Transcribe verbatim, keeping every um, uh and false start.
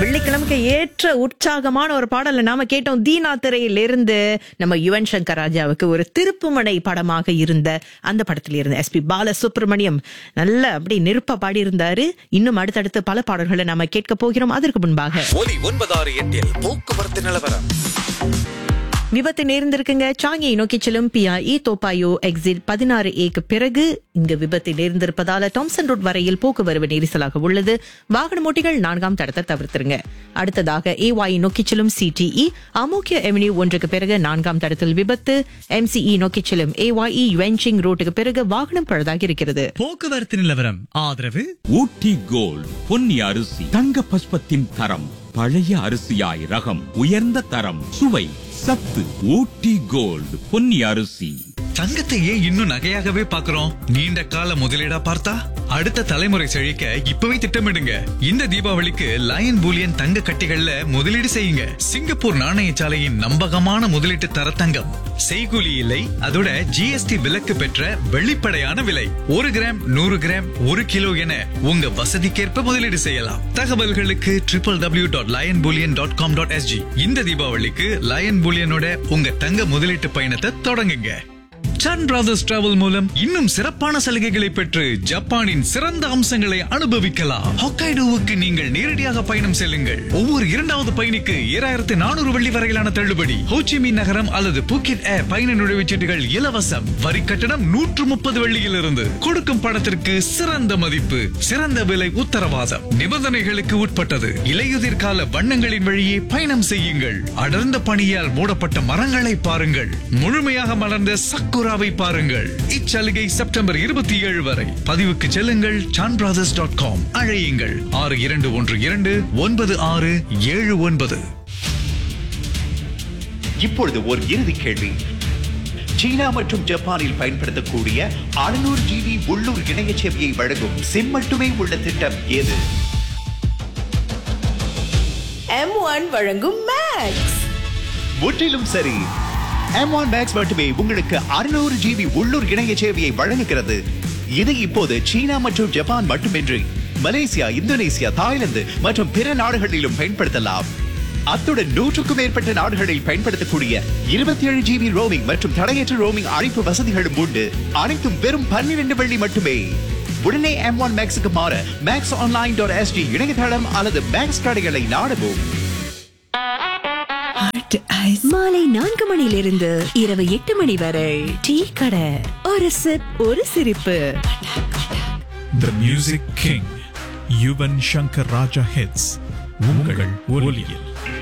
வெள்ளிக்கிழமைக்கு ஏற்ற உற்சாகமான ஒரு பாடலை நாம கேட்டோம். தீனா திரையிலிருந்து நம்ம யுவன் சங்கர் ராஜாவுக்கு ஒரு திருப்புமனை படமாக இருந்த அந்த படத்தில் இருந்த எஸ் பி பாலசுப்ரமணியம் நல்ல அப்படி நெருப்பா பாடி இருந்தாரு. இன்னும் அடுத்தடுத்து பல பாடல்களை நாம கேட்க போகிறோம். அதற்கு முன்பாக ஒலி ஒன்பதாறு எட்டில் போக்குவரத்து நிலவரம். விபத்து நேர்ந்திருக்குங்க. சாங்கியை நோக்கி செல்லும் பிஐஇ தோப்பாயோ எக்ஸிட் பதினாறு ஏக்கு பிறகு இங்கு விபத்து நேர்ந்திருப்பதால டாம்சன் ரோட் வரையில் போக்குவரவு நெரிசலாக உள்ளது. வாகன ஓட்டிகள் நான்காம் தடத்தை தவிர்த்திருங்க. அடுத்ததாக ஏவாய் நோக்கி செல்லும் சிடிஇ அமோக்கிய எவென்யூ ஒன்றுக்கு பிறகு நான்காம் தடத்தில் விபத்து. எம்சிஇ நோக்கி செல்லும் ஏவாய் வென்சிங் ரோட்டுக்கு பிறகு வாகனம் பழுதாகி இருக்கிறது. போக்குவரத்து நிலவரம் ஆதரவு ஊட்டி கோல்ட் பொன்னி அரிசி தங்க பஸ்பத்தின் தரம், பழைய அரிசியாய் ரகம், உயர்ந்த தரம், சுவை, சத்து. ஊட்டி கோல்ட் பொன்னி அரிசி. தங்கத்தை ஏன் இன்னும் நகையாகவே பாக்குறோம்? நீண்ட கால முதலீடா பார்த்தா அடுத்த தலைமுறை செழிக்க இப்பவே திட்டமிடுங்க. இந்த தீபாவளிக்கு லயன் பூலியன் தங்க கட்டிகள்ல முதலீடு செய்யுங்க. சிங்கப்பூர் நாணயசாலையின் நம்பகமான முதலீட்டு தர தங்கம். செய்கூலி இல்லை, அதோட ஜிஎஸ்டி விலக்கு பெற்ற வெளிப்படையான விலை. ஒரு கிராம், நூறு கிராம், ஒரு கிலோ என உங்க வசதிக்கேற்ப முதலீடு செய்யலாம். தகவல்களுக்கு triple W dot line Boolean dot com dot SG. இந்த தீபாவளிக்கு லயன் பூலியனோட உங்க தங்க முதலீட்டு பயணத்தை தொடங்குங்க. சன் பிரதர்ஸ் டிராவல் மூலம் இன்னும் சிறப்பான சலுகைகளை பெற்று ஜப்பானின் சிறந்த அம்சங்களை அனுபவிக்கலாம். ஹொக்கைடோவுக்கு நீங்கள் நேரடியாக பயணம் செல்லுங்கள். ஒவ்வொரு இரண்டாவது பயணிக்கு ஏழாயிரத்து நானூறு வெள்ளி வரையிலான தள்ளுபடி. ஹோச்சிமின் நகரம் அல்லது பூக்கெட் ஏர் பயண நுழைவுச்சீட்டுகள் இலவசம். வரி கட்டணம் நூற்று முப்பது வெள்ளியிலிருந்து. கொடுக்கும் பணத்திற்கு சிறந்த மதிப்பு, சிறந்த விலை உத்தரவாதம். நிபந்தனைகளுக்கு உட்பட்டது. இலையுதிர் கால வண்ணங்களின் வழியே பயணம் செய்யுங்கள். அடர்ந்த பனியால் மூடப்பட்ட மரங்களை பாருங்கள். முழுமையாக மலர்ந்த சக்குராவை பாருங்கள். இச்சலுகை செப்டம்பர் இருபத்தி ஏழு வரை. பதிவுக்கு செல்லுங்கள் சான் பிரதர்ஸ் டாட் காம். அழையுங்கள் ஆறு இரண்டு ஒன்று இரண்டு ஒன்பது ஆறு ஏழு ஒன்பது. இப்பொழுது ஒரு இறுதி கேள்வி. சீனா மற்றும் ஜப்பானில் பயன்படுத்தக்கூடிய அறுநூறு ஜிபி உள்ளூர் இணைய சேவையை வழங்கும் சிம் மட்டுமே உள்ள திட்டம் எது? எம் ஒன் வழங்கும் மேக்ஸ். முற்றிலும் சரி. எம் ஒன் மேக்ஸ் மட்டுமே உங்களுக்கு அறுநூறு ஜிபி உள்ளூர் இணைய சேவையை வழங்குகிறது. இது இப்போது சீனா மற்றும் ஜப்பான் மட்டுமின்றி மலேசியா, இந்தோனேசியா, தாய்லாந்து மற்றும் பிற நாடுகளிலும் பயன்படுத்தலாம். அத்துடன் நூற்றுக்கும் மேற்பட்ட நாடுகளில் பயன்படுத்தக்கூடிய இருபத்தி ஏழு ஜிபி ரோமிங் மற்றும் தடையற்ற ரோமிங் அழைப்பு வசதிகளும் உண்டு. அனைத்தும் வெறும் பன்னிரண்டு வெள்ளி மட்டுமே. உடனே எம் ஒன் மேக்ஸுக்கு மாற மேக்ஸ் ஆன்லைன் டாட் எஸ்டி இணையதளம் அல்லது மேக்ஸ் கடைகளை நாடவும். மாலை நான்கு மணியிலிருந்து இரவு எட்டு மணி வரை டீ கடை. ஒரு சிப், ஒரு சிரிப்பு. The Music King Yuvan Shankar Raja hits உங்கள் ஒலியில்.